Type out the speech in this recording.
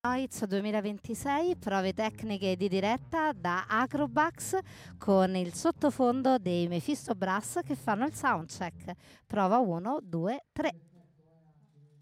Noiz 2026, prove tecniche di diretta da Acrobax con il sottofondo dei Mephisto Brass che fanno il soundcheck. Prova 1, 2, 3.